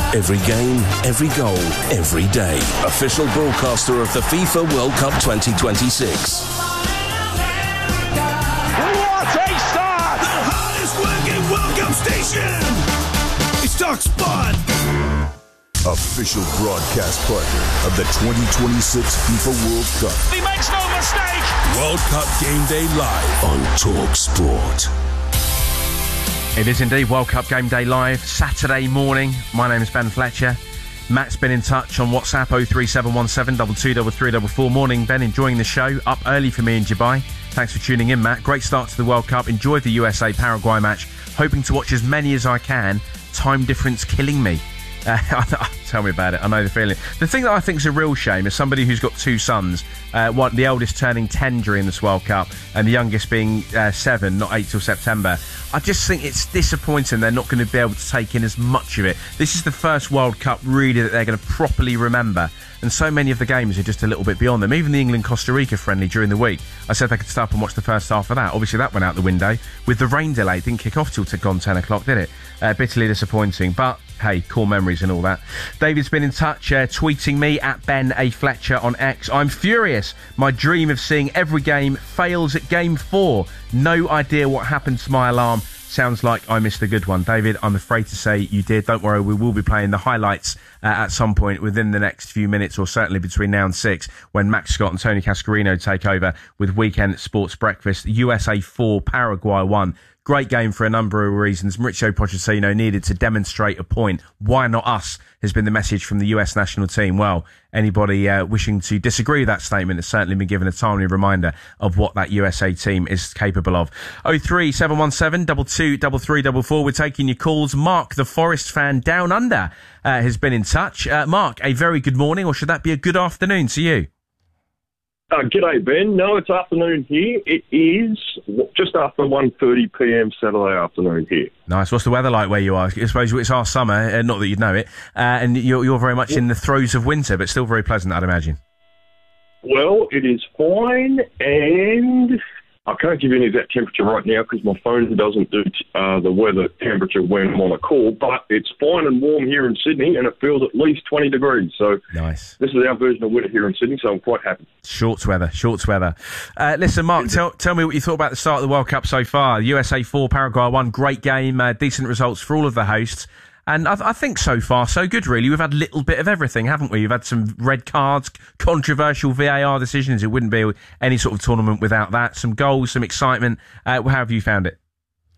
Every game, every goal, every day. Official broadcaster of the FIFA World Cup 2026. What a start! The highest working World Cup station! It's TalkSport! Official broadcast partner of the 2026 FIFA World Cup. He makes no mistake! World Cup Game Day Live On TalkSport. It is indeed World Cup Game Day Live, Saturday morning. My name is Ben Fletcher. Matt's been in touch on WhatsApp 03717 223344. Morning, Ben. Enjoying the show. Up early for me in Dubai. Thanks for tuning in, Matt. Great start to the World Cup. Enjoyed the USA-Paraguay match. Hoping to watch as many as I can. Time difference killing me. Tell me about it. I know the feeling. The thing that I think is a real shame is somebody who's got two sons, the eldest turning 10 during this World Cup and the youngest being 7, not 8 till September. I just think it's disappointing they're not going to be able to take in as much of it. This is the first World Cup really that they're going to properly remember. And so many of the games are just a little bit beyond them. Even the England-Costa Rica friendly during the week, I said they could start up and watch the first half of that. Obviously, that went out the window with the rain delay. It didn't kick off till gone 10 o'clock, did it? Bitterly disappointing. But, hey, core memories and all that. David's been in touch, tweeting me at Ben A. Fletcher on X. I'm furious. My dream of seeing every game fails at game 4. No idea what happened to my alarm. Sounds like I missed a good one. David, I'm afraid to say you did. Don't worry, we will be playing the highlights at some point within the next few minutes, or certainly between now and 6, when Max Scott and Tony Cascarino take over with Weekend Sports Breakfast. USA 4, Paraguay 1. Great game for a number of reasons. Mauricio Pochettino needed to demonstrate a point. Why not us, has been the message from the US national team. Well, anybody wishing to disagree with that statement has certainly been given a timely reminder of what that USA team is capable of. 03717 223344. We're taking your calls. Mark, the Forest fan down under, has been in touch. Mark, a very good morning, or should that be a good afternoon to you? G'day, Ben. No, it's afternoon here. It is just after 1:30 p.m. Saturday afternoon here. Nice. What's the weather like where you are? I suppose it's our summer, not that you'd know it, and you're very much in the throes of winter, but still very pleasant, I'd imagine. Well, it is fine, and I can't give you any exact temperature right now because my phone doesn't do the weather temperature when I'm on a call, but it's fine and warm here in Sydney, and it feels at least 20 degrees. So nice. This is our version of winter here in Sydney, so I'm quite happy. Shorts weather. Listen, Mark, tell me what you thought about the start of the World Cup so far. USA 4, Paraguay 1, great game, decent results for all of the hosts. And I think so far, so good, really. We've had a little bit of everything, haven't we? We've had some red cards, controversial VAR decisions. It wouldn't be any sort of tournament without that. Some goals, some excitement. How have you found it?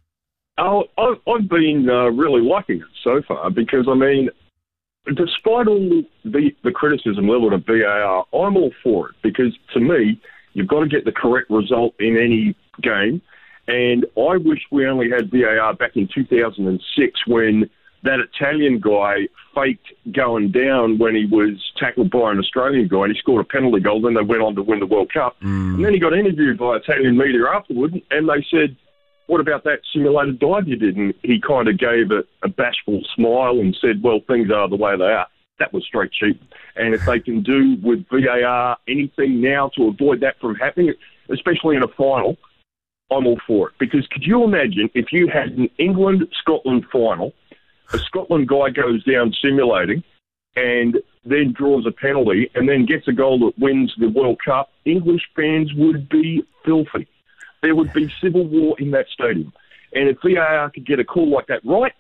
I've been really liking it so far because, I mean, despite all the criticism leveled at VAR, I'm all for it because, to me, you've got to get the correct result in any game. And I wish we only had VAR back in 2006 when that Italian guy faked going down when he was tackled by an Australian guy and he scored a penalty goal. Then they went on to win the World Cup. And then he got interviewed by Italian media afterward and they said, what about that simulated dive you did? And he kind of gave a bashful smile and said, well, things are the way they are. That was straight cheating. And if they can do with VAR anything now to avoid that from happening, especially in a final, I'm all for it. Because could you imagine if you had an England-Scotland final, a Scotland guy goes down simulating and then draws a penalty and then gets a goal that wins the World Cup, English fans would be filthy. There would be civil war in that stadium. And if VAR could get a call like that right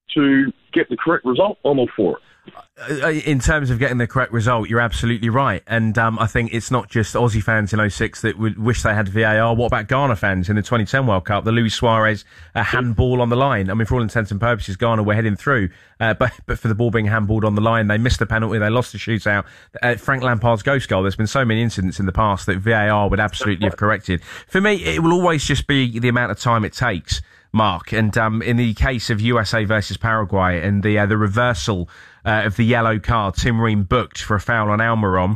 to get the correct result, I'm all for it. In terms of getting the correct result, you're absolutely right. And I think it's not just Aussie fans in 06 that would wish they had VAR. What about Ghana fans in the 2010 World Cup? The Luis Suarez handball on the line. I mean, for all intents and purposes, Ghana were heading through. But for the ball being handballed on the line, they missed the penalty, they lost the shootout. Frank Lampard's ghost goal, there's been so many incidents in the past that VAR would absolutely have corrected. For me, it will always just be the amount of time it takes, Mark. And in the case of USA versus Paraguay and the reversal of the yellow card, Tim Ream booked for a foul on Almiron,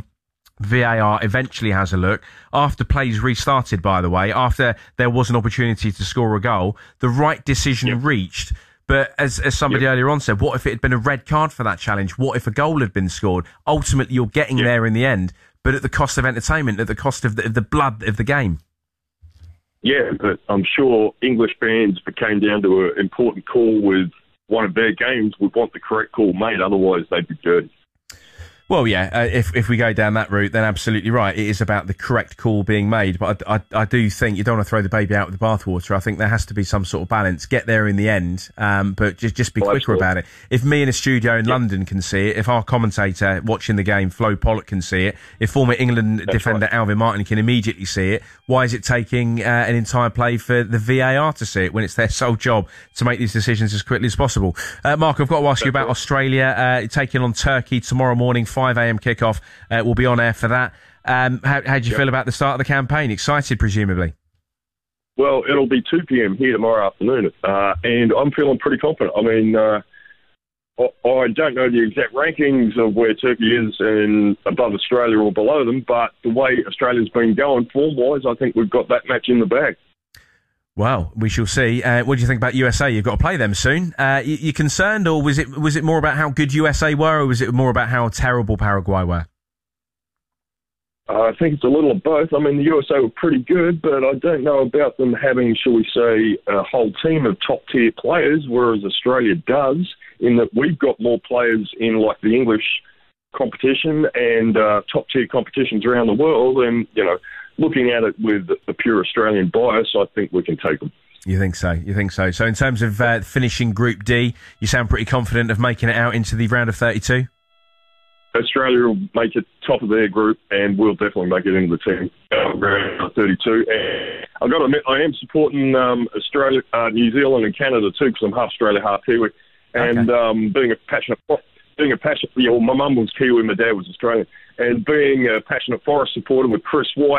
VAR eventually has a look. After plays restarted, by the way, after there was an opportunity to score a goal, the right decision reached. But as somebody earlier on said, what if it had been a red card for that challenge? What if a goal had been scored? Ultimately, you're getting there in the end, but at the cost of entertainment, at the cost of the blood of the game. Yeah, but I'm sure English fans, if it came down to an important call with one of their games would want the correct call made, otherwise they'd be dirty. Well, yeah, if we go down that route, then absolutely right. It is about the correct call being made. But I do think you don't want to throw the baby out with the bathwater. I think there has to be some sort of balance. Get there in the end, but just be quicker about it. If me in a studio in London can see it, if our commentator watching the game, Flo Pollock, can see it, if former England defender Alvin Martin can immediately see it, why is it taking an entire play for the VAR to see it when it's their sole job to make these decisions as quickly as possible? Mark, I've got to ask you about Australia taking on Turkey tomorrow morning. 5 a.m. kickoff. We'll be on air for that. How do you feel about the start of the campaign? Excited, presumably? Well, it'll be 2 p.m. here tomorrow afternoon, and I'm feeling pretty confident. I mean, I don't know the exact rankings of where Turkey is above Australia or below them, but the way Australia's been going form-wise, I think we've got that match in the bag. Well, we shall see. What do you think about USA? You've got to play them soon. You concerned, or was it more about how good USA were, or was it more about how terrible Paraguay were? I think it's a little of both. I mean, the USA were pretty good, but I don't know about them having, shall we say, a whole team of top-tier players, whereas Australia does, in that we've got more players in, like, the English competition and top-tier competitions around the world, and, you know, looking at it with a pure Australian bias, I think we can take them. You think so? So in terms of finishing Group D, you sound pretty confident of making it out into the round of 32? Australia will make it top of their group, and we'll definitely make it into the team round of 32. And I've got to admit, I am supporting Australia, New Zealand and Canada too, because I'm half Australia, half Kiwi. And being a passionate, my mum was Kiwi, my dad was Australian. And being a passionate Forest supporter with Chris Wood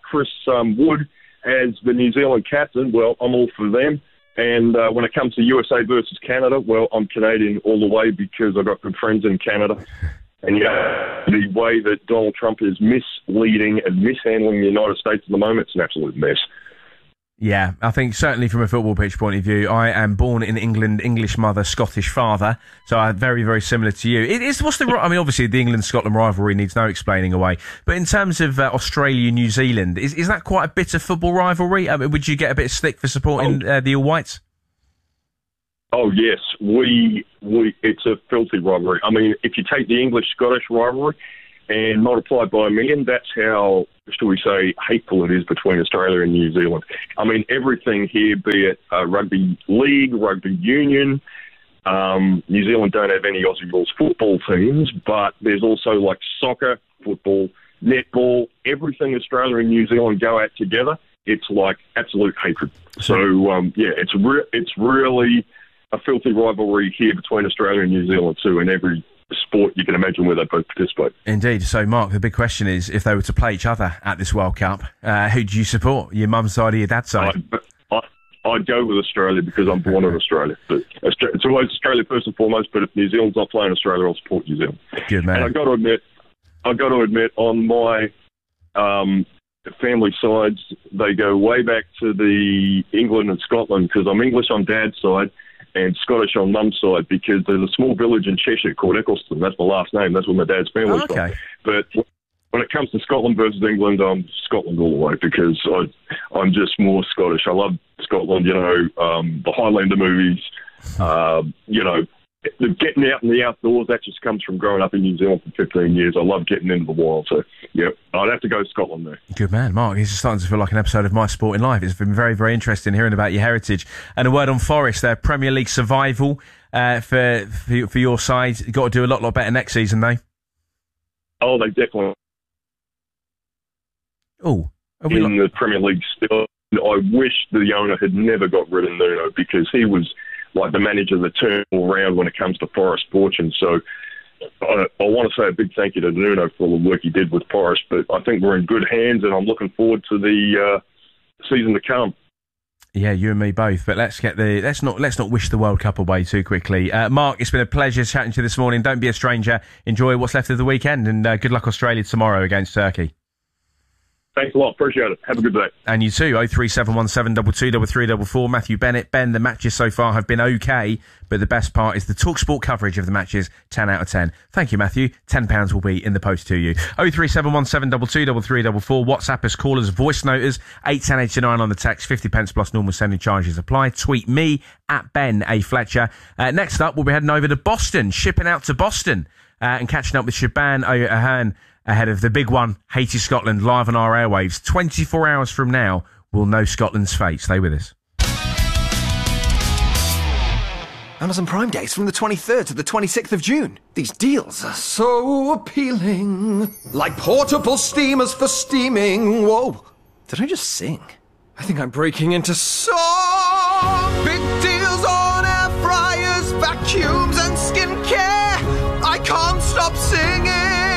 as the New Zealand captain, well, I'm all for them. And when it comes to USA versus Canada, well, I'm Canadian all the way because I've got good friends in Canada. And yeah, the way that Donald Trump is misleading and mishandling the United States at the moment, it's an absolute mess. Yeah, I think certainly from a football pitch point of view, I am born in England, English mother, Scottish father, so I'm very, very similar to you. I mean, obviously the England-Scotland rivalry needs no explaining away, but in terms of Australia-New Zealand, is that quite a bitter football rivalry? I mean, would you get a bit of stick for supporting the All Whites? Oh yes, it's a filthy rivalry. I mean, if you take the English-Scottish rivalry and multiply it by 1 million, that's how, shall we say, hateful it is between Australia and New Zealand. I mean, everything here, be it rugby league, rugby union, New Zealand don't have any Aussie rules football teams, but there's also like soccer, football, netball, everything Australia and New Zealand go at together, it's like absolute hatred. So, it's really a filthy rivalry here between Australia and New Zealand too, in every sport you can imagine where they both participate. Indeed. So, Mark, the big question is, if they were to play each other at this World Cup, who do you support? Your mum's side or your dad's side? I'd go with Australia because I'm born in Australia. But it's always Australia first and foremost, but if New Zealand's not playing Australia, I'll support New Zealand. Good man. And I've got to admit, on my family sides, they go way back to the England and Scotland, because I'm English on dad's side and Scottish on mum's side, because there's a small village in Cheshire called Eccleston. That's my last name. That's where my dad's family's from. But when it comes to Scotland versus England, I'm Scotland all the way, because I'm just more Scottish. I love Scotland, the Highlander movies, getting out in the outdoors. That just comes from growing up in New Zealand for 15 years. I love getting into the wild. So, I'd have to go Scotland there. Good man, Mark. This is starting to feel like an episode of My Sport in Life. It's been very, very interesting hearing about your heritage. And a word on Forest, their Premier League survival for your side. You've got to do a lot better next season, though. Oh, they definitely. In the Premier League still. I wish the owner had never got rid of Nuno, because he was like the manager that turned all around when it comes to Forest fortune. So I want to say a big thank you to Nuno for all the work he did with Forest, but I think we're in good hands, and I'm looking forward to the season to come. Yeah, you and me both. But let's not wish the World Cup away too quickly. Mark, it's been a pleasure chatting to you this morning. Don't be a stranger. Enjoy what's left of the weekend, and good luck Australia tomorrow against Turkey. Thanks a lot. Appreciate it. Have a good day. And you too. 03717 223344. Matthew Bennett. Ben, the matches so far have been okay, but the best part is the TalkSport coverage of the matches. 10 out of 10. Thank you, Matthew. £10 will be in the post to you. 03717 223344. WhatsApp us, callers, voice noters. 81089 on the text. 50 pence plus normal sending charges apply. Tweet me at Ben A. Fletcher. Next up, we'll be heading over to Boston, shipping out to Boston and catching up with Shaban O'Ahern ahead of the big one, Haiti, Scotland, live on our airwaves. 24 hours from now, we'll know Scotland's fate. Stay with us. Amazon Prime Days from the 23rd to the 26th of June. These deals are so appealing. Like portable steamers for steaming. Whoa. Did I just sing? I think I'm breaking into song. Big deals on air fryers, vacuums and skincare. I can't stop singing.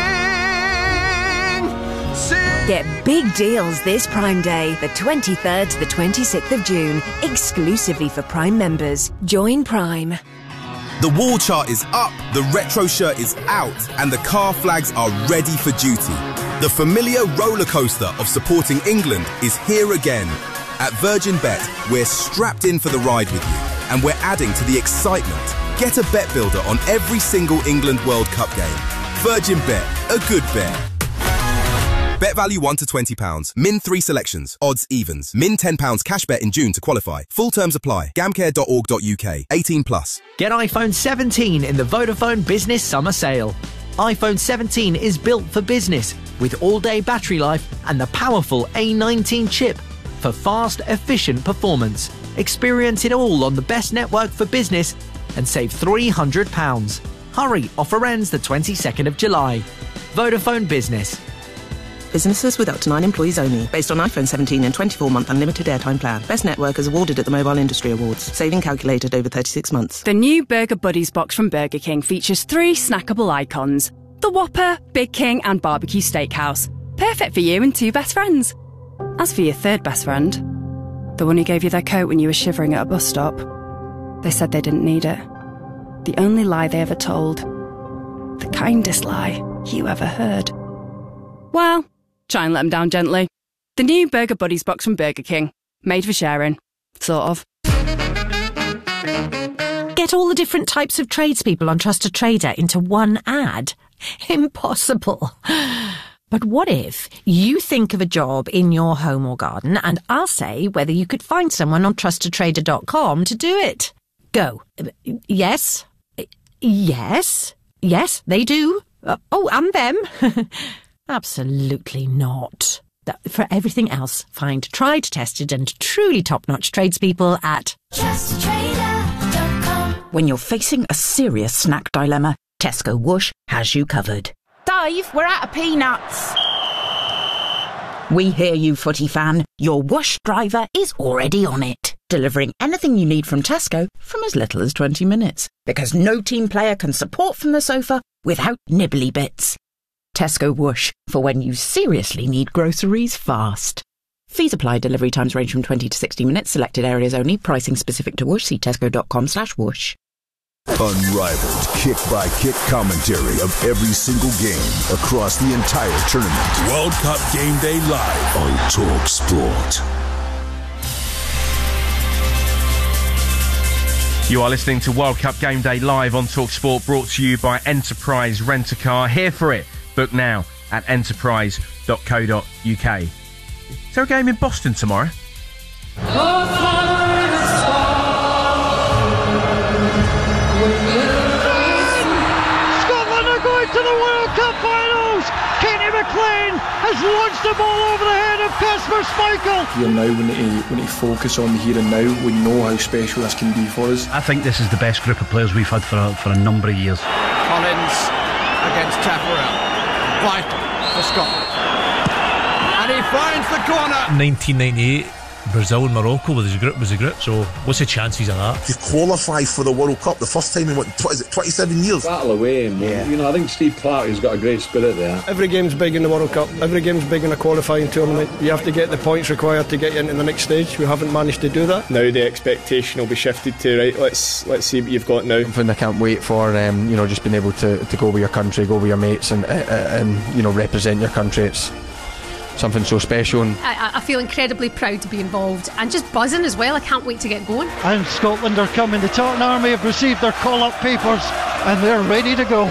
Get big deals this Prime Day, the 23rd to the 26th of June, exclusively for Prime members. Join Prime. The wall chart is up, the retro shirt is out, and the car flags are ready for duty. The familiar roller coaster of supporting England is here again. At Virgin Bet, we're strapped in for the ride with you, and we're adding to the excitement. Get a bet builder on every single England World Cup game. Virgin Bet, a good bet. Bet value £1 to £20. Min 3 selections. Odds evens. Min £10 cash bet in June to qualify. Full terms apply. Gamcare.org.uk. 18 plus. Get iPhone 17 in the Vodafone Business Summer Sale. iPhone 17 is built for business with all-day battery life and the powerful A19 chip for fast, efficient performance. Experience it all on the best network for business and save £300. Hurry, offer ends the 22nd of July. Vodafone Business. Businesses with up to 9 employees only. Based on iPhone 17 and 24-month unlimited airtime plan. Best network is awarded at the Mobile Industry Awards. Saving calculated over 36 months. The new Burger Buddies box from Burger King features 3 snackable icons. The Whopper, Big King and Barbecue Steakhouse. Perfect for you and 2 best friends. As for your 3rd best friend, the one who gave you their coat when you were shivering at a bus stop, they said they didn't need it. The only lie they ever told. The kindest lie you ever heard. Well, try and let them down gently. The new Burger Buddies box from Burger King. Made for sharing. Sort of. Get all the different types of tradespeople on Trusted Trader into one ad? Impossible. But what if you think of a job in your home or garden and I'll say whether you could find someone on trustedtrader.com to do it? Go. Yes. Yes. Yes, they do. And them. Absolutely not. For everything else, find tried, tested and truly top-notch tradespeople at TrustedTrader.com. When you're facing a serious snack dilemma, Tesco Whoosh has you covered. Dave, we're out of peanuts. We hear you, footy fan. Your Whoosh driver is already on it, delivering anything you need from Tesco from as little as 20 minutes. Because no team player can support from the sofa without nibbly bits. Tesco Whoosh, for when you seriously need groceries fast. Fees apply. Delivery times range from 20 to 60 minutes. Selected areas only. Pricing specific to Whoosh. See tesco.com/whoosh. Unrivaled kick-by-kick commentary of every single game across the entire tournament. World Cup Game Day live on TalkSport. You are listening to World Cup Game Day live on TalkSport, brought to you by Enterprise Rent-A-Car. Here for it. Book now at enterprise.co.uk. Is there a game in Boston tomorrow? Scotland are going to the World Cup finals. Kenny McLean has launched the ball over the head of Kasper Schmeichel. Here now, we need to focus on the here and now. We know how special this can be for us. I think this is the best group of players we've had for a number of years. Collins against Taffarel. Vital for Scotland. And he finds the corner. 1998, Brazil and Morocco was a group, so what's the chances of that? To qualify for the World Cup the first time in 27 years? Battle away, and I think Steve Clarke has got a great spirit there. Every game's big in the World Cup. Every game's big in a qualifying tournament. You have to get the points required to get you into the next stage. We haven't managed to do that. Now the expectation will be shifted to, right, let's see what you've got now. Something I can't wait for, just being able to go with your country, go with your mates and represent your country. something so special. And I feel incredibly proud to be involved and just buzzing as well. I can't wait to get going. And Scotland are coming. The Tartan Army have received their call-up papers and they're ready to go.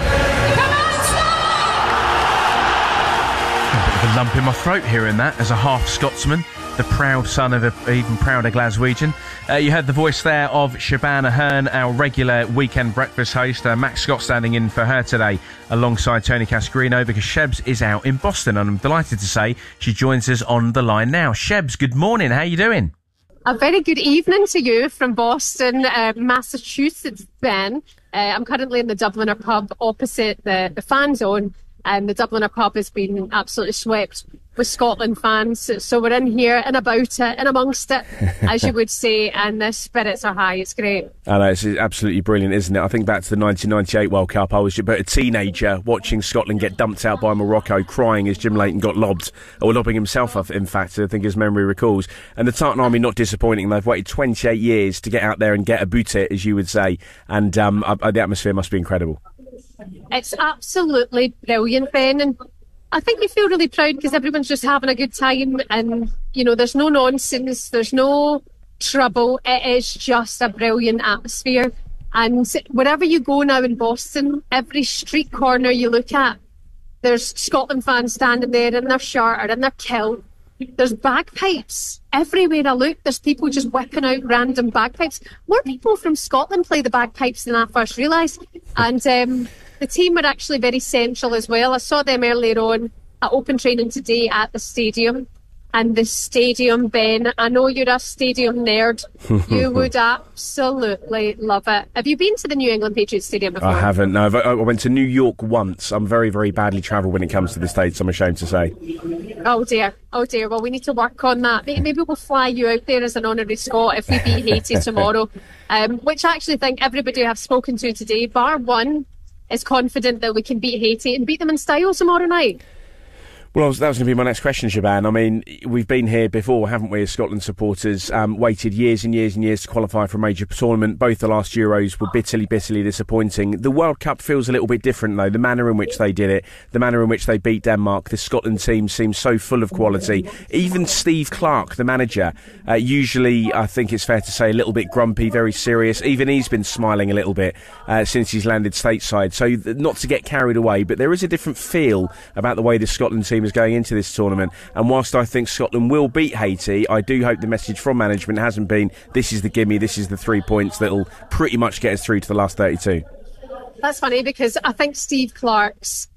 A lump in my throat hearing that as a half Scotsman, the proud son of an even prouder Glaswegian. You heard the voice there of Shabana Hearn, our regular weekend breakfast host. Max Scott standing in for her today alongside Tony Cascarino because Shebs is out in Boston, and I'm delighted to say she joins us on the line now. Shebs, good morning. How are you doing? A very good evening to you from Boston, Massachusetts, Ben. I'm currently in the Dubliner pub opposite the fan zone. And the Dubliner pub has been absolutely swept with Scotland fans. So we're in here and about it and amongst it, as you would say, and the spirits are high. It's great. I know, it's absolutely brilliant, isn't it? I think back to the 1998 World Cup. I was about a teenager watching Scotland get dumped out by Morocco, crying as Jim Leighton got lobbed, or lobbing himself up, in fact, I think his memory recalls. And the Tartan Army not disappointing. They've waited 28 years to get out there and get a boot it, as you would say. And the atmosphere must be incredible. It's absolutely brilliant, Ben, and I think we feel really proud because everyone's just having a good time, and there's no nonsense, there's no trouble. It is just a brilliant atmosphere, and wherever you go now in Boston, every street corner you look at, there's Scotland fans standing there in their shirt or in their kilt. There's bagpipes everywhere I look. There's people just whipping out random bagpipes. More people from Scotland play the bagpipes than I first realised. And the team were actually very central as well. I saw them earlier on at open training today at the stadium. And the stadium, Ben, I know you're a stadium nerd. You would absolutely love it. Have you been to the New England Patriots Stadium before? I haven't, no. I went to New York once. I'm very, very badly travelled when it comes to the States, I'm ashamed to say. Oh dear. Well, we need to work on that. Maybe we'll fly you out there as an honorary Scot if we beat Haiti tomorrow. Which I actually think everybody I've spoken to today, bar one, is confident that we can beat Haiti and beat them in style tomorrow night. Well, that was going to be my next question, Shaban. I mean, we've been here before, haven't we, as Scotland supporters, waited years and years and years to qualify for a major tournament. Both the last Euros were bitterly disappointing. The World Cup feels a little bit different, though. The manner in which they did it, the manner in which they beat Denmark, the Scotland team seems so full of quality. Even Steve Clarke, the manager, usually, I think it's fair to say, a little bit grumpy, very serious. Even he's been smiling a little bit since he's landed stateside. So not to get carried away, but there is a different feel about the way the Scotland team is going into this tournament, and whilst I think Scotland will beat Haiti, I do hope the message from management hasn't been this is the gimme, this is the 3 points that'll pretty much get us through to the last 32. That's funny because I think Steve Clarke's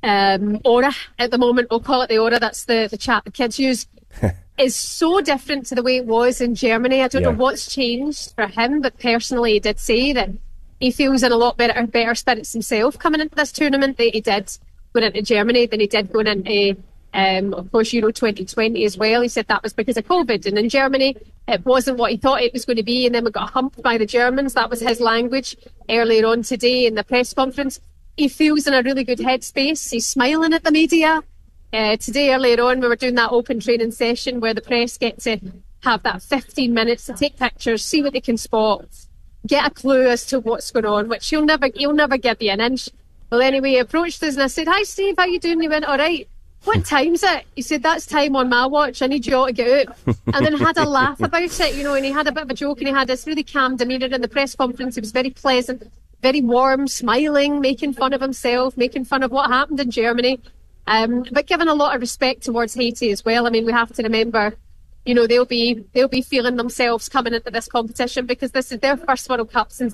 aura at the moment, we'll call it the aura, that's the chat the kids use, is so different to the way it was in Germany. I don't know what's changed for him, but personally he did say that he feels in a lot better spirits himself coming into this tournament than he did going into Germany, than he did going into of course Euro 2020 as well. He said that was because of COVID, and in Germany it wasn't what he thought it was going to be, and then we got humped by the Germans. That was his language earlier on today in the press conference. He feels in a really good headspace. He's smiling at the media. Today earlier on we were doing that open training session where the press get to have that 15 minutes to take pictures, see what they can spot, get a clue as to what's going on, which he'll never give you an inch. Well, anyway, he approached us and I said, "Hi Steve, how you doing?" He went, "All right." "What time's it?" He said, "That's time on my watch. I need you all to get out." And then had a laugh about it, and he had a bit of a joke, and he had this really calm demeanour in the press conference. He was very pleasant, very warm, smiling, making fun of himself, making fun of what happened in Germany, but giving a lot of respect towards Haiti as well. I mean, we have to remember, they'll be feeling themselves coming into this competition because this is their first World Cup since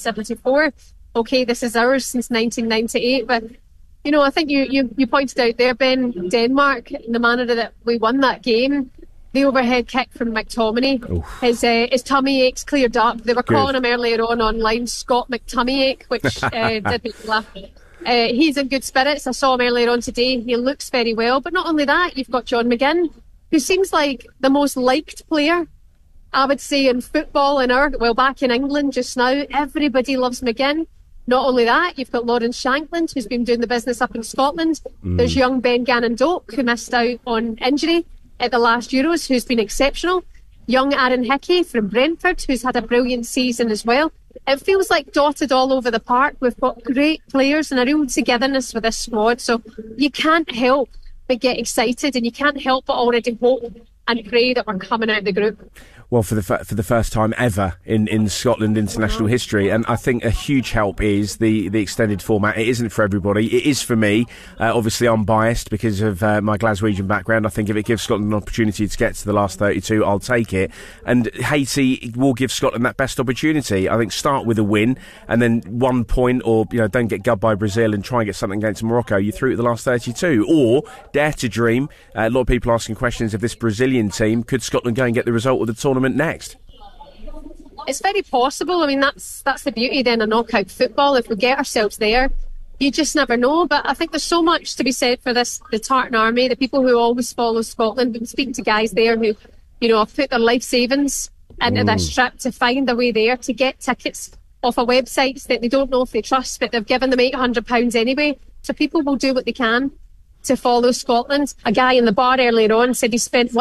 1974. Okay, this is ours since 1998, but I think you pointed out there, Ben, Denmark, the manner that we won that game, the overhead kick from McTominay, his tummy aches cleared up. They were calling him earlier on online Scott McTummyache, which did make me laugh. He's in good spirits. I saw him earlier on today. He looks very well, but not only that, you've got John McGinn, who seems like the most liked player, I would say, in football back in England just now. Everybody loves McGinn. Not only that, you've got Lawrence Shankland, who's been doing the business up in Scotland. There's young Ben Gannon-Doak, who missed out on injury at the last Euros, who's been exceptional. Young Aaron Hickey from Brentford, who's had a brilliant season as well. It feels like dotted all over the park. We've got great players and a real togetherness with this squad, so you can't help but get excited, and you can't help but already hope and pray that we're coming out of the group. Well, for the first time ever in Scotland international history, and I think a huge help is the extended format. It isn't for everybody. It is for me. Obviously, I'm biased because of my Glaswegian background. I think if it gives Scotland an opportunity to get to the last 32, I'll take it. And Haiti will give Scotland that best opportunity. I think start with a win, and then 1 point, or don't get gubbed by Brazil and try and get something against Morocco. You're through to the last 32, or dare to dream. A lot of people asking questions of this Brazilian team. Could Scotland go and get the result of the tournament next? It's very possible. I mean, that's the beauty then of knockout football. If we get ourselves there, you just never know. But I think there's so much to be said for this, the Tartan Army, the people who always follow Scotland. Been speaking to guys there who, have put their life savings into this trip to find their way there, to get tickets off of websites that they don't know if they trust, but they've given them £800 anyway. So people will do what they can to follow Scotland. A guy in the bar earlier on said he spent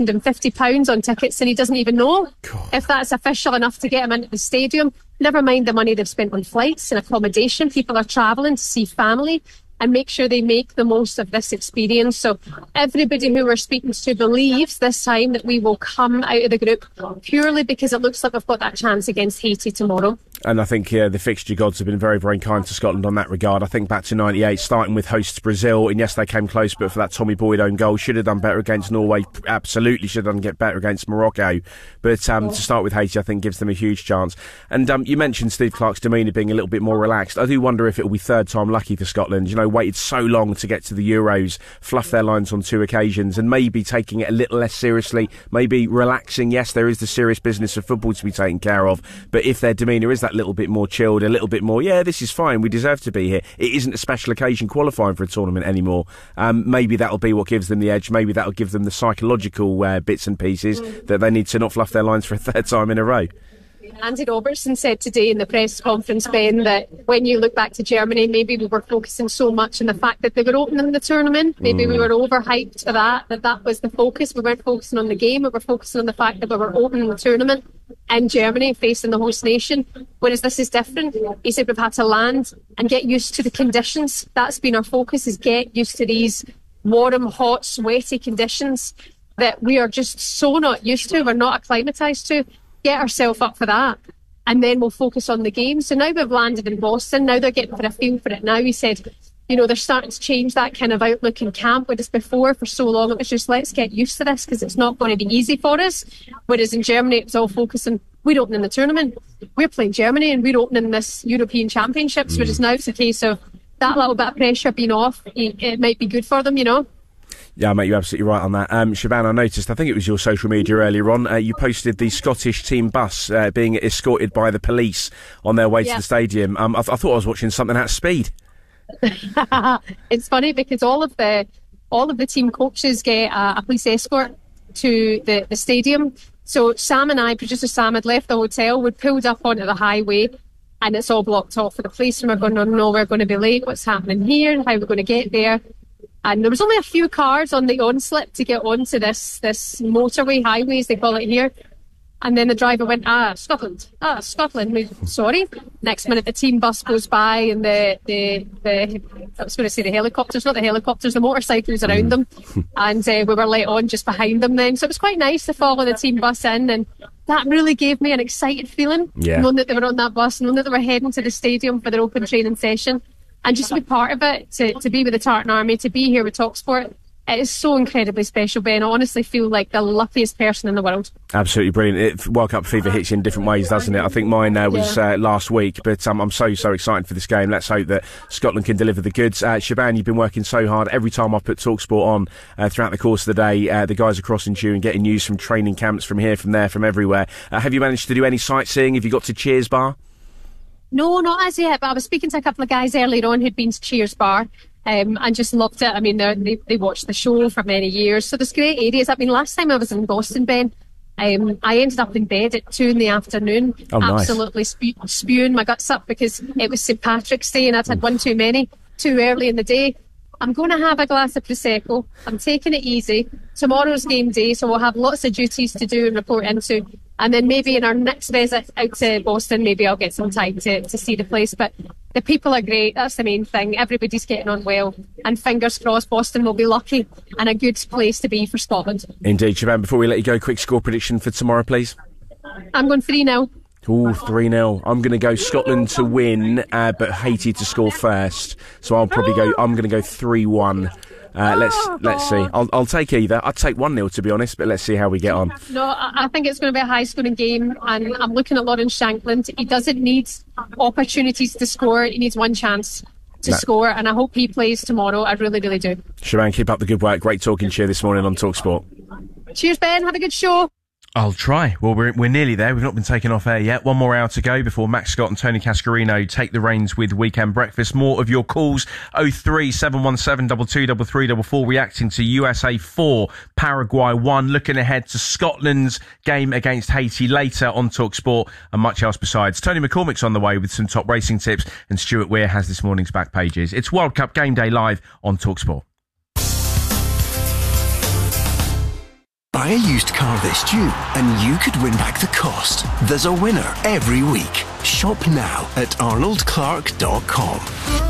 £1,050 on tickets and he doesn't even know if that's official enough to get him into the stadium. Never mind the money they've spent on flights and accommodation. People are travelling to see family and make sure they make the most of this experience. So everybody who we're speaking to believes this time that we will come out of the group purely because it looks like we've got that chance against Haiti tomorrow. And I think the fixture gods have been very, very kind to Scotland on that regard. I think back to 98, starting with hosts Brazil, and yes, they came close, but for that Tommy Boyd own goal, should have done better against Norway, absolutely should have done better against Morocco. But to start with Haiti, I think gives them a huge chance. And you mentioned Steve Clarke's demeanour being a little bit more relaxed. I do wonder if it will be third time lucky for Scotland. Waited so long to get to the Euros, fluffed their lines on 2 occasions, and maybe taking it a little less seriously, maybe relaxing. Yes, there is the serious business of football to be taken care of, but if their demeanour is that little bit more chilled, a little bit more, this is fine, we deserve to be here, it isn't a special occasion qualifying for a tournament anymore, maybe that'll be what gives them the edge. Maybe that'll give them the psychological bits and pieces that they need to not fluff their lines for a third time in a row. Andy Robertson said today in the press conference, Ben, that when you look back to Germany, maybe we were focusing so much on the fact that they were opening the tournament. Maybe we were overhyped for that was the focus. We weren't focusing on the game, we were focusing on the fact that we were opening the tournament in Germany, facing the host nation. Whereas this is different. He said we've had to land and get used to the conditions. That's been our focus, is get used to these warm, hot, sweaty conditions that we are just so not used to, we're not acclimatised to. Get ourselves up for that, and then we'll focus on the game. So now we've landed in Boston, now they're getting for a feel for it. Now he said, they're starting to change that kind of outlook in camp, whereas before for so long it was just let's get used to this because it's not going to be easy for us. Whereas in Germany it was all focusing, we're opening the tournament, we're playing Germany and we're opening this European Championships, whereas now it's a case of that little bit of pressure being off, it might be good for them, Yeah, mate, you're absolutely right on that. Shaban, I noticed, I think it was your social media earlier on, you posted the Scottish team bus being escorted by the police on their way to the stadium. I thought I was watching something at speed. It's funny because all of the team coaches get a police escort to the stadium. So Sam and I, producer Sam, had left the hotel, we'd pulled up onto the highway, and it's all blocked off for the police, and we're going, no, we're going to be late, what's happening here, how are we going to get there? And there was only a few cars on the on-slip to get onto this motorway, highway as they call it here. And then the driver went, Scotland. Sorry. Next minute the team bus goes by and the I was going to say the helicopters, not the helicopters, the motorcycles around them. And we were let on just behind them then. So it was quite nice to follow the team bus in, and that really gave me an excited feeling, knowing that they were on that bus, knowing that they were heading to the stadium for their open training session. And just to be part of it, to be with the Tartan Army, to be here with TalkSport, it is so incredibly special, Ben. I honestly feel like the luckiest person in the world. Absolutely brilliant. World Cup fever hits you in different ways, doesn't it? I think mine was last week, but I'm so excited for this game. Let's hope that Scotland can deliver the goods. Shaban, you've been working so hard. Every time I put TalkSport on throughout the course of the day, the guys are crossing to you and getting news from training camps from here, from there, from everywhere. Have you managed to do any sightseeing? Have you got to Cheers Bar? No, not as yet, but I was speaking to a couple of guys earlier on who'd been to Cheers Bar and just loved it. I mean, they watched the show for many years, so there's great areas. I mean, last time I was in Boston, Ben, I ended up in bed at 2 p.m, absolutely spewing my guts up because it was St Patrick's Day and I'd had one too many, too early in the day. I'm going to have a glass of Prosecco. I'm taking it easy. Tomorrow's game day, so we'll have lots of duties to do and report into. And then maybe in our next visit out to Boston, maybe I'll get some time to see the place. But the people are great. That's the main thing. Everybody's getting on well. And fingers crossed, Boston will be lucky and a good place to be for Scotland. Indeed, Siobhan. Before we let you go, quick score prediction for tomorrow, please. I'm going 3-0. Ooh, 3-0. I'm going to go Scotland to win, but Haiti to score first. So I'm going to go 3-1. Let's see. I'll take either. I'd take 1-0 to be honest, but let's see how we get on. No, I think it's going to be a high-scoring game, and I'm looking at Lawrence Shankland. He doesn't need opportunities to score. He needs one chance to score, and I hope he plays tomorrow. I really, really do. Siobhan, keep up the good work. Great talking to you this morning on TalkSport. Cheers, Ben. Have a good show. I'll try. Well, we're nearly there. We've not been taken off air yet. One more hour to go before Max Scott and Tony Cascarino take the reins with Weekend Breakfast. More of your calls. 03717 223344 reacting to USA 4, Paraguay 1. Looking ahead to Scotland's game against Haiti later on TalkSport and much else besides. Tony McCormick's on the way with some top racing tips, and Stuart Weir has this morning's back pages. It's World Cup Game Day live on TalkSport. Buy a used car this June and you could win back the cost. There's a winner every week. Shop now at arnoldclark.com.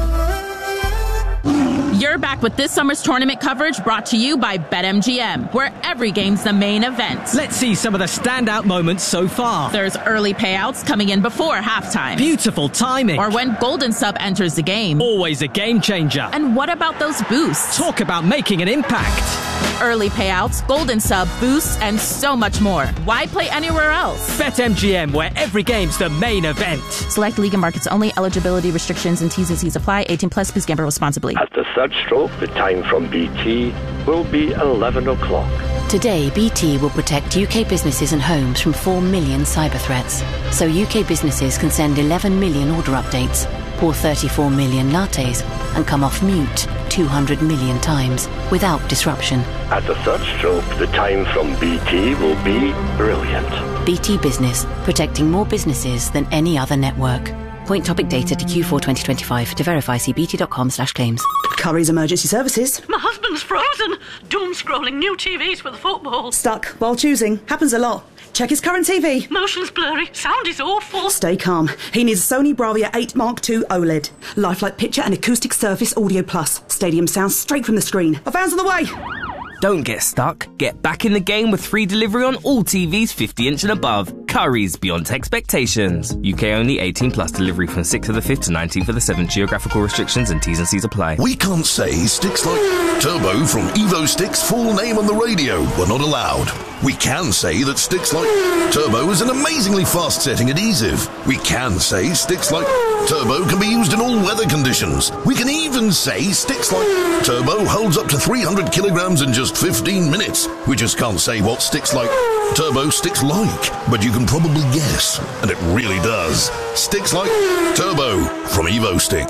You're back with this summer's tournament coverage brought to you by BetMGM, where every game's the main event. Let's see some of the standout moments so far. There's early payouts coming in before halftime. Beautiful timing. Or when Golden Sub enters the game. Always a game changer. And what about those boosts? Talk about making an impact. Early payouts, Golden Sub, boosts, and so much more. Why play anywhere else? BetMGM, where every game's the main event. Select league and markets only. Eligibility restrictions and T's and C's apply. 18 plus. Please gamble responsibly. At the third stroke, the time from BT will be 11 o'clock. Today, BT will protect UK businesses and homes from 4 million cyber threats. So UK businesses can send 11 million order updates, pour 34 million lattes, and come off mute 200 million times without disruption. At the third stroke, the time from BT will be brilliant. BT Business, protecting more businesses than any other network. Point topic data to Q4 2025. To verify, see bt.com/claims. Curry's Emergency Services. My husband's frozen. Doom scrolling new TVs for the football. Stuck while choosing. Happens a lot. Check his current TV. Motion's blurry. Sound is awful. Stay calm. He needs a Sony Bravia 8 Mark II OLED. Lifelike picture and acoustic surface audio plus. Stadium sound straight from the screen. A van's on the way. Don't get stuck. Get back in the game with free delivery on all TVs 50-inch and above. Curry's, beyond expectations. UK only, 18 plus. Delivery from 6th of the 5th to 19th of the 7th. Geographical restrictions and T's and C's apply. We can't say sticks like Turbo from Evo Sticks' full name on the radio. We're not allowed. We can say that sticks like Turbo is an amazingly fast-setting adhesive. We can say sticks like Turbo can be used in all weather conditions. We can even say sticks like Turbo holds up to 300 kilograms in just 15 minutes. We just can't say what sticks like Turbo sticks like, but you can probably guess, and it really does. Sticks like Turbo from Evo Stick.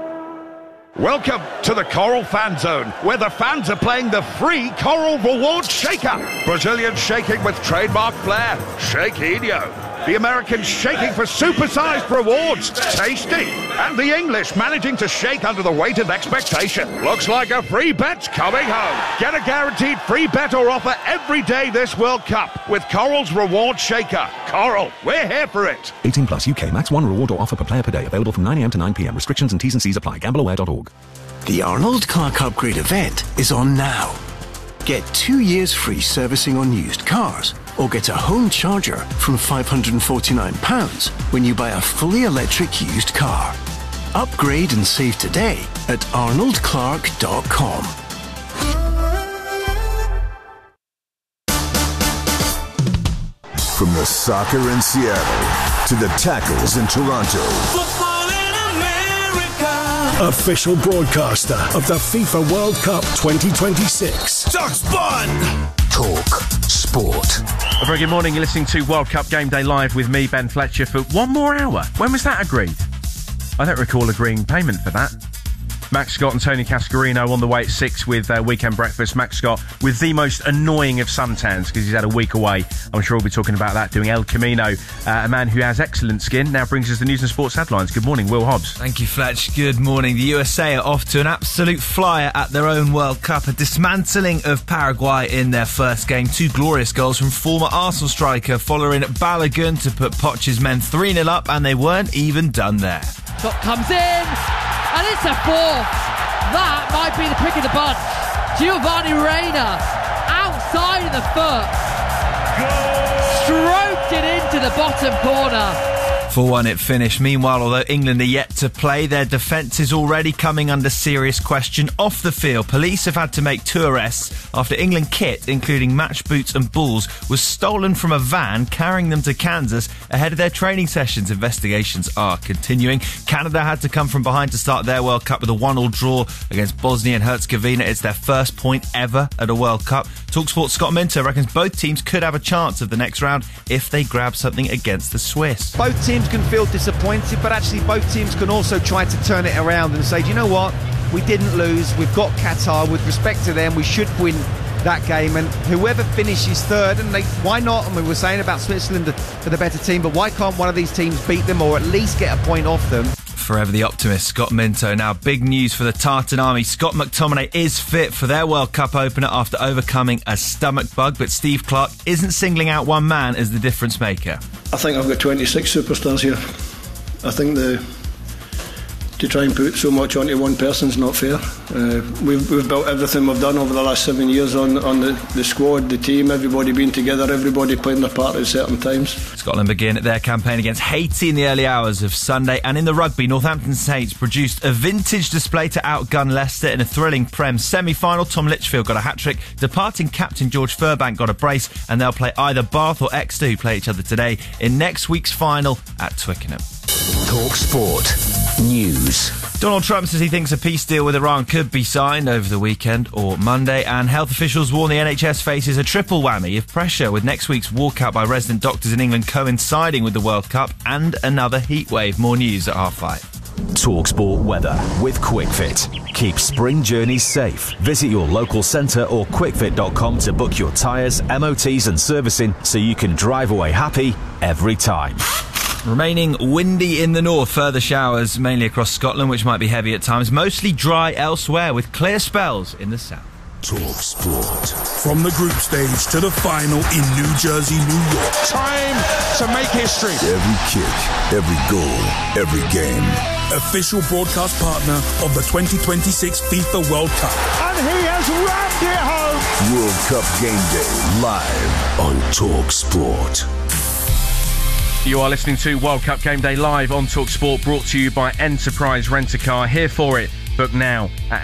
Welcome to the Coral Fan Zone, where the fans are playing the free Coral Reward Shaker. Brazilian shaking with trademark flair, Shaquinho. The Americans shaking for supersized rewards, Tasty. And the English managing to shake under the weight of expectation. Looks like a free bet's coming home. Get a guaranteed free bet or offer every day this World Cup with Coral's Reward Shaker. Coral, we're here for it. 18 plus UK max 1 reward or offer per player per day. Available from 9am to 9pm. Restrictions and T's and C's apply. GambleAware.org. The Arnold Clark Upgrade event is on now. Get 2 years free servicing on used cars, or get a home charger from £549 when you buy a fully electric used car. Upgrade and save today at arnoldclark.com. From the soccer in Seattle to the tackles in Toronto. Football in America. Official broadcaster of the FIFA World Cup 2026. TalkSport. Talk Sport. A very good morning. You're listening to World Cup Game Day Live with me, Ben Fletcher, for one more hour. When was that agreed? I don't recall agreeing payment for that. Max Scott and Tony Cascarino on the way at 6 with Weekend Breakfast. Max Scott with the most annoying of suntans because he's had a week away. I'm sure we'll be talking about that, doing El Camino. A man who has excellent skin now brings us the news and sports headlines. Good morning, Will Hobbs. Thank you, Fletch. Good morning. The USA are off to an absolute flyer at their own World Cup. A dismantling of Paraguay in their first game. 2 glorious goals from former Arsenal striker following Balogun to put Poch's men 3-0 up, and they weren't even done there. Shot comes in, and it's a fourth. That might be the pick of the bunch. Giovanni Reina, outside of the foot, stroked it into the bottom corner. 4-1 it finished. Meanwhile, although England are yet to play, their defence is already coming under serious question off the field. Police have had to make 2 arrests after England kit, including match boots and balls, was stolen from a van carrying them to Kansas ahead of their training sessions. Investigations are continuing. Canada had to come from behind to start their World Cup with a 1-1 draw against Bosnia and Herzegovina. It's their first point ever at a World Cup. TalkSport Scott Minto reckons both teams could have a chance of the next round if they grab something against the Swiss. Both teams can feel disappointed, but actually both teams can also try to turn it around and say, do you know what, we didn't lose, we've got Qatar, with respect to them we should win that game, and whoever finishes third, and why not, I mean, we're saying about Switzerland for the better team, but why can't one of these teams beat them or at least get a point off them? Forever the optimist, Scott Minto. Now, big news for the Tartan Army. Scott McTominay is fit for their World Cup opener after overcoming a stomach bug, but Steve Clarke isn't singling out one man as the difference maker. I think I've got 26 superstars here. I think to try and put so much onto one person's not fair. We've built everything we've done over the last 7 years on the squad, the team, everybody being together, everybody playing their part at certain times. Scotland begin their campaign against Haiti in the early hours of Sunday. And in the rugby, Northampton Saints produced a vintage display to outgun Leicester in a thrilling Prem semi-final. Tom Litchfield got a hat-trick. Departing captain George Furbank got a brace, and they'll play either Bath or Exeter, who play each other today, in next week's final at Twickenham. Talk Sport News. Donald Trump says he thinks a peace deal with Iran could be signed over the weekend or Monday, and health officials warn the NHS faces a triple whammy of pressure, with next week's walkout by resident doctors in England coinciding with the World Cup and another heatwave. More news at 5:30. TalkSport weather with QuickFit. Keep spring journeys safe. Visit your local centre or quickfit.com to book your tyres, MOTs and servicing so you can drive away happy every time. Remaining windy in the north, further showers mainly across Scotland, which might be heavy at times. Mostly dry elsewhere, with clear spells in the south. Talk Sport. From the group stage to the final in New Jersey, New York. Time to make history. Every kick, every goal, every game. Official broadcast partner of the 2026 FIFA World Cup. And he has rammed it home. World Cup Game Day live on Talk Sport. You are listening to World Cup Game Day live on Talk Sport, brought to you by Enterprise Rent-A-Car. Here for it. Book now at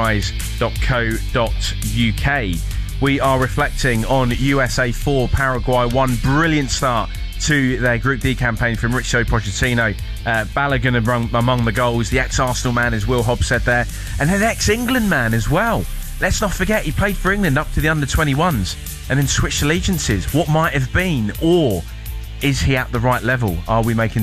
enterprise.co.uk. We are reflecting on USA 4, Paraguay 1. Brilliant start to their Group D campaign from Mauricio Pochettino. Balogun among the goals. The ex-Arsenal man, as Will Hobbs said there, and an ex-England man as well. Let's not forget, he played for England up to the under-21s and then switched allegiances. What might have been, or is he at the right level? Are we making